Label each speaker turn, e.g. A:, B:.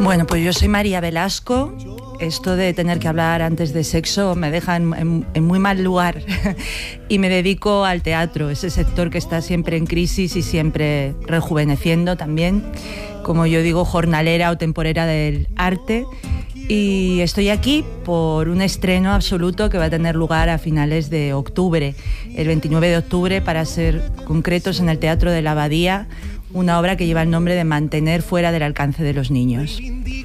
A: Bueno, pues yo soy María Velasco. Esto de tener que hablar antes de sexo me deja en muy mal lugar y me dedico al teatro, ese sector que está siempre en crisis y siempre rejuveneciendo también, como yo digo, jornalera o temporera del arte. Y estoy aquí por un estreno absoluto que va a tener lugar a finales de octubre, el 29 de octubre, para ser concretos, en el Teatro de la Abadía, una obra que lleva el nombre de Mantener fuera del alcance de los niños.